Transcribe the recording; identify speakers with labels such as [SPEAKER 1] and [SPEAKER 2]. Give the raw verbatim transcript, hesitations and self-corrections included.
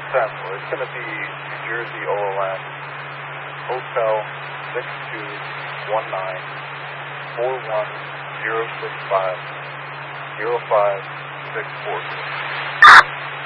[SPEAKER 1] ten. Well, it's going to be New Jersey O L M, Hotel six two one nine, four one zero six five, zero five six four.